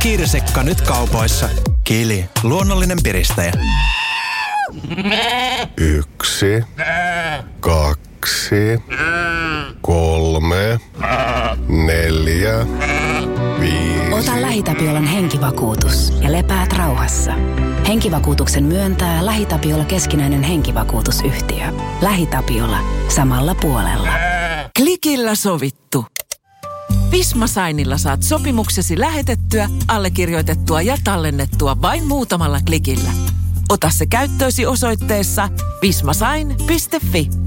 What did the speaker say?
Kirsikka nyt kaupoissa. Kili, luonnollinen piristäjä. 1, 2, 3, 4, 5. Ota LähiTapiolan henkivakuutus ja lepäät rauhassa. Henkivakuutuksen myöntää LähiTapiola keskinäinen henkivakuutusyhtiö. LähiTapiola. Samalla puolella. Klikillä sovittu. Visma Signilla saat sopimuksesi lähetettyä, allekirjoitettua ja tallennettua vain muutamalla klikillä. Ota se käyttöösi osoitteessa vismasign.fi.